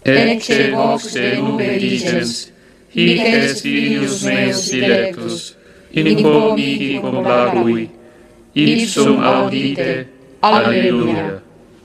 Ecce vox de nube dicens, hic est filius meus dilectus, in quo mihi complacui. Ipsum audite. Alleluia.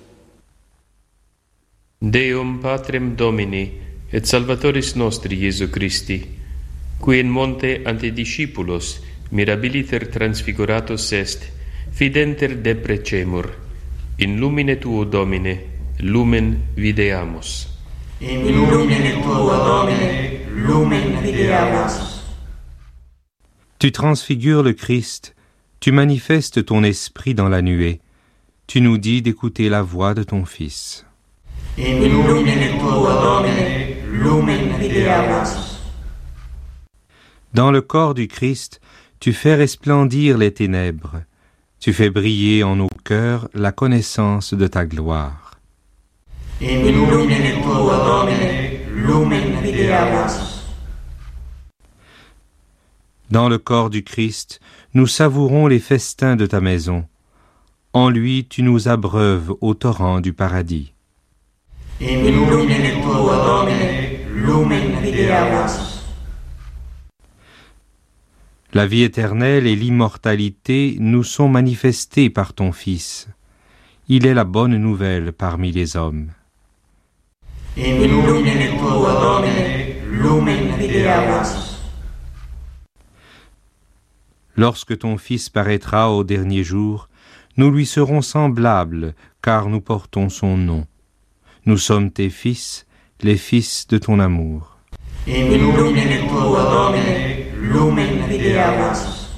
Deum Patrem Domini, et Salvatoris nostri Iesu Christi, qui in monte ante discipulos mirabiliter transfiguratus est, fidenter deprecemur, in lumine Tuo Domine, lumen videamus. In lumine Tuo Domine, lumen videamus. Tu transfigures le Christ, tu manifestes ton esprit dans la nuée, tu nous dis d'écouter la voix de ton Fils. In lumine Tuo Domine, lumen videamus. Dans le corps du Christ, tu fais resplendir les ténèbres, tu fais briller en nos cœurs la connaissance de ta gloire. In lumine Tuo Domine, lumen videamus. Dans le corps du Christ, nous savourons les festins de ta maison. En lui, tu nous abreuves au torrent du paradis. In lumine Tuo Domine, lumen videamus. La vie éternelle et l'immortalité nous sont manifestées par ton Fils. Il est la bonne nouvelle parmi les hommes. In lumine Tuo Domine, lumen videamus. Lorsque ton Fils paraîtra au dernier jour, nous lui serons semblables, car nous portons son nom. Nous sommes tes fils, les fils de ton amour. In lumine Tuo Domine, lumen videamus.